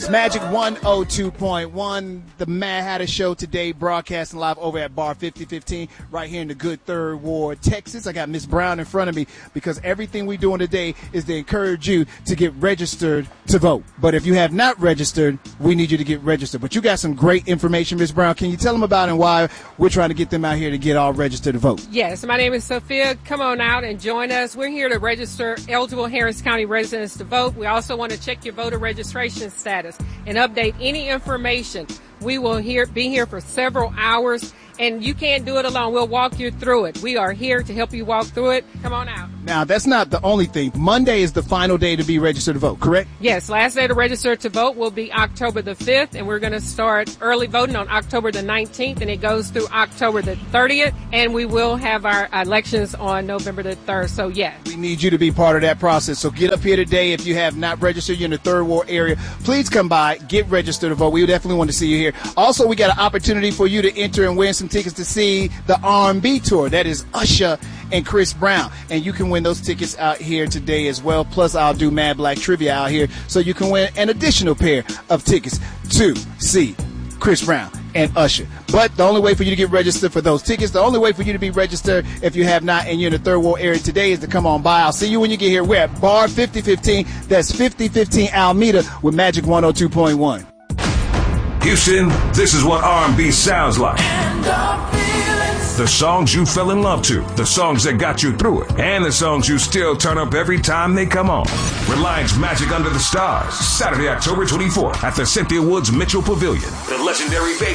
It's Magic 102.1, the Mad Hatter Show today, broadcasting live over at Bar 5015 right here in the good Third Ward, Texas. I got Miss Brown in front of me because everything we're doing today is to encourage you to get registered to vote. But if you have not registered, we need you to get registered. But you got some great information, Miss Brown. Can you tell them about it and why we're trying to get them out here to get all registered to vote? Yes, my name is Sophia. Come on out and join us. We're here to register eligible Harris County residents to vote. We also want to check your voter registration status and update any information. We will be here for several hours, and you can't do it alone. We'll walk you through it. We are here to help you walk through it. Come on out. Now, that's not the only thing. Monday is the final day to be registered to vote, correct? Yes, last day to register to vote will be October the 5th, and we're going to start early voting on October the 19th, and it goes through October the 30th, and we will have our elections on November the 3rd. So, yes. We need you to be part of that process. So get up here today. If you have not registered, you're in the Third Ward area, please come by, get registered to vote. We definitely want to see you here. Also, we got an opportunity for you to enter and win some tickets to see the R&B tour. That is Usher and Chris Brown. And you can win those tickets out here today as well. Plus, I'll do Mad Black Trivia out here so you can win an additional pair of tickets to see Chris Brown and Usher. But the only way for you to get registered for those tickets, the only way for you to be registered if you have not and you're in the Third Ward area today is to come on by. I'll see you when you get here. We're at Bar 5015. That's 5015 Alameda with Magic 102.1. Houston, this is what R&B sounds like. The songs you fell in love to, the songs that got you through it, and the songs you still turn up every time they come on. Reliance Magic Under the Stars, Saturday, October 24th at the Cynthia Woods Mitchell Pavilion. The legendary